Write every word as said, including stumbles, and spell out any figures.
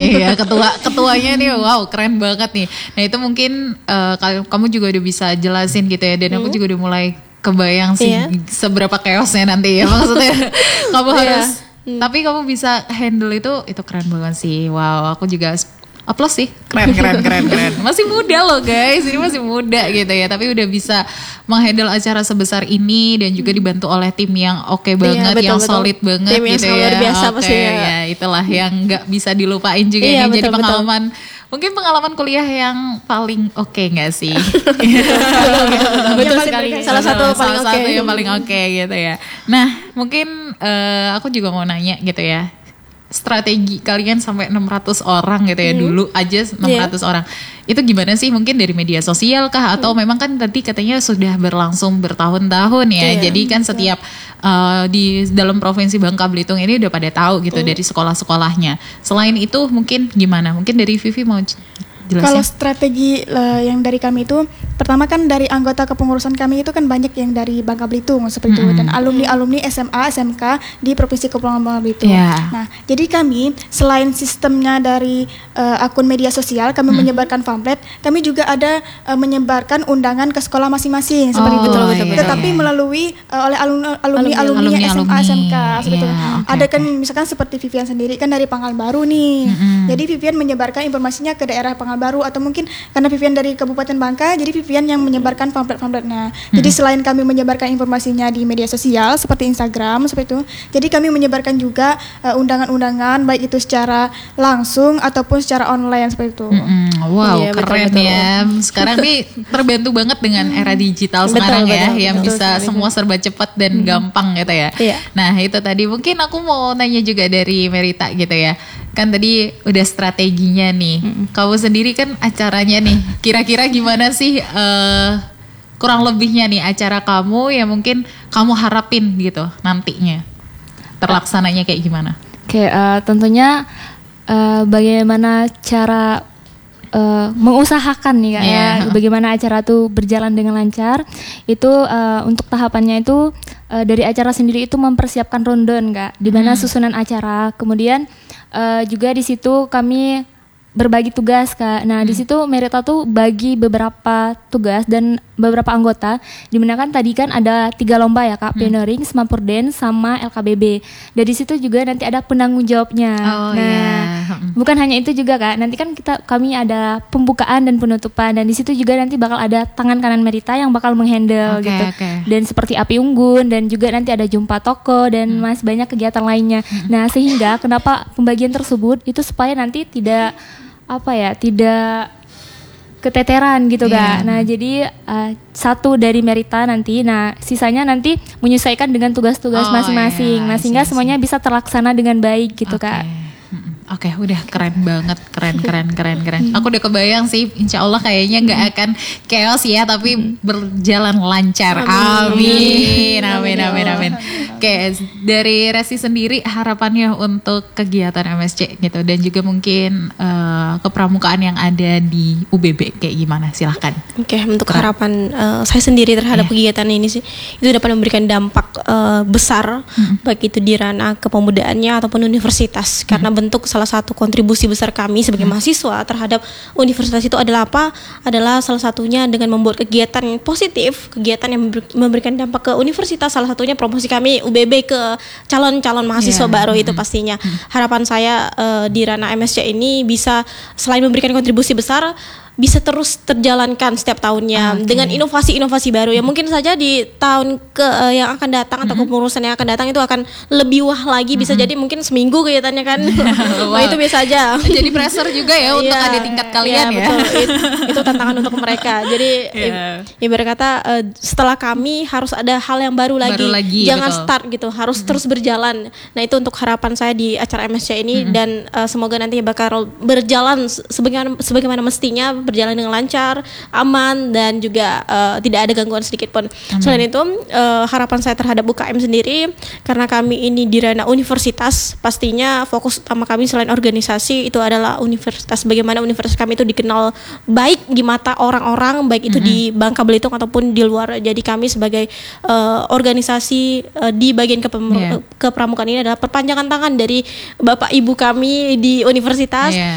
Iya, ketua ketuanya nih wow keren banget nih. Nah itu mungkin uh, kamu juga udah bisa jelasin gitu ya, dan aku Hmm. juga udah mulai kebayang sih Iya. seberapa chaosnya nanti ya maksudnya. Kamu Iya. harus, Hmm. tapi kamu bisa handle itu, itu keren banget sih. Wow, aku juga applause sih, keren keren keren keren. Masih muda loh guys, ini masih muda gitu ya, tapi udah bisa menghandle acara sebesar ini dan juga dibantu oleh tim yang oke banget, betul, yang betul. solid banget Tim yang gitu luar ya. biasa Oke, pastinya. ya itulah yang nggak bisa dilupain juga Iya, ini. Jadi betul, betul. pengalaman, mungkin pengalaman kuliah yang paling oke nggak sih? Betul paling sekali. berkesan. Salah satu Salah paling oke. satu yang paling oke gitu ya. Nah mungkin eh, aku juga mau nanya gitu ya, strategi kalian sampai enam ratus orang gitu ya, Hmm. dulu aja enam ratus orang. Itu gimana sih? Mungkin dari media sosial kah? Atau Hmm. memang kan tadi katanya sudah berlangsung bertahun-tahun ya. Iya. Jadi kan setiap uh, di dalam provinsi Bangka Belitung ini udah pada tahu gitu Hmm. dari sekolah-sekolahnya. Selain itu mungkin gimana? Mungkin dari Vivi mau j- Kalau jelasin? strategi uh, yang dari kami itu, pertama kan dari anggota kepengurusan kami itu kan banyak yang dari Bangka Belitung seperti itu, Mm-mm. dan alumni-alumni S M A, S M K di Provinsi Kepulauan Bangka Belitung. Iya. Nah, jadi kami selain sistemnya dari uh, akun media sosial, kami menyebarkan pamflet, kami juga ada uh, menyebarkan undangan ke sekolah masing-masing seperti Oh, itu. betul, betul, betul. Tetapi melalui uh, oleh alumni alumni Alumni, alumni S M A, S M K alumni. seperti itu. Iya, oke, Ada kan oke. misalkan seperti Vivian sendiri kan dari Pangkalbaru nih. Mm-mm. Jadi Vivian menyebarkan informasinya ke daerah Pangkalbaru, atau mungkin karena Vivian dari Kabupaten Bangka, jadi Vivian yang menyebarkan pamflet-pamfletnya. Jadi selain kami menyebarkan informasinya di media sosial seperti Instagram seperti itu, jadi kami menyebarkan juga uh, undangan-undangan baik itu secara langsung ataupun secara online seperti itu. Mm-mm. Wow, Iya, betul, keren betul. ya. Sekarang nih terbantu banget dengan era digital Betul, sekarang ya, betul, yang betul bisa sekali. semua serba cepat dan gampang gitu ya. Iya. Nah itu tadi mungkin aku mau nanya juga dari Merita gitu ya. Kan tadi udah strateginya nih. Kamu sendiri kan acaranya nih, kira-kira gimana sih eh, kurang lebihnya nih acara kamu yang mungkin kamu harapin gitu nantinya terlaksananya kayak gimana? Oke, eh, tentunya eh, bagaimana cara eh, mengusahakan nih kak Iya. ya, bagaimana acara tuh berjalan dengan lancar. Itu eh, untuk tahapannya itu eh, dari acara sendiri itu mempersiapkan rundown kak, di mana susunan acara. Kemudian eh, juga di situ kami berbagi tugas kak. Nah di situ Merita tuh bagi beberapa tugas dan beberapa anggota. Dimana kan tadi kan ada tiga lomba ya kak, pioneering, Semampur Dance, sama L K B B. Dari situ juga nanti ada penanggung jawabnya. Oh, nah iya. bukan hanya itu juga kak. Nanti kan kita kami ada pembukaan dan penutupan, dan di situ juga nanti bakal ada tangan kanan Merita yang bakal menghandle Oke, gitu. oke. Dan seperti api unggun, dan juga nanti ada jumpa toko dan masih banyak kegiatan lainnya. Nah sehingga kenapa pembagian tersebut itu supaya nanti tidak apa ya, tidak keteteran gitu Iya. kak. Nah jadi uh, satu dari Merita nanti, nah sisanya nanti menyesuaikan dengan tugas-tugas Oh, masing-masing. iya, Nah sehingga I see, I see. semuanya bisa terlaksana dengan baik gitu Oke. kak. Mm-mm. Oke, udah keren banget, keren, keren, keren, keren. Aku udah kebayang sih, insya Allah kayaknya nggak akan chaos ya, tapi berjalan lancar. Amin, amin, amin, amin. Oke, dari Resi sendiri harapannya untuk kegiatan M S C gitu, dan juga mungkin eh, kepramukaan yang ada di U B B kayak gimana? Silahkan. Oke, untuk Keren. harapan eh, saya sendiri terhadap Iya. kegiatan ini sih, itu dapat memberikan dampak eh, besar, baik itu di ranah kepemudaan,nya ataupun universitas. Karena bentuk salah satu kontribusi besar kami sebagai mahasiswa terhadap universitas itu adalah apa? Adalah salah satunya dengan membuat kegiatan yang positif, kegiatan yang member- memberikan dampak ke universitas. Salah satunya promosi kami U B B ke calon-calon mahasiswa Iya. baru itu pastinya. Harapan saya eh, di ranah M S C ini bisa selain memberikan kontribusi besar, bisa terus terjalankan setiap tahunnya Oke. dengan inovasi-inovasi baru ya, mungkin saja di tahun ke eh, yang akan datang atau kepengurusan yang akan datang itu akan lebih wah lagi, bisa jadi mungkin seminggu kegiatannya kan. Wah, itu biasa aja. Jadi pressure juga ya untuk Iya, ada tingkat kalian iya, ya. betul. It- itu tantangan untuk mereka. Jadi Iya. i- ibarat kata eh, setelah kami harus ada hal yang baru lagi. Baru lagi, Jangan betul. start gitu, harus terus berjalan. Nah, itu untuk harapan saya di acara M S C ini, dan eh, semoga nanti bakal berjalan se- sebagaimana sebagaimana mestinya, berjalan dengan lancar, aman, dan juga eh, tidak ada gangguan sedikit pun. Selain itu, eh, harapan saya terhadap U K M sendiri, karena kami ini di ranah universitas, pastinya fokus utama kami selain organisasi itu adalah universitas. Bagaimana universitas kami itu dikenal baik di mata orang-orang, baik itu di Bangka Belitung ataupun di luar. Jadi kami sebagai eh, organisasi eh, di bagian kepem- Iya. kepramukaan ini adalah perpanjangan tangan dari Bapak Ibu kami di universitas. Iya.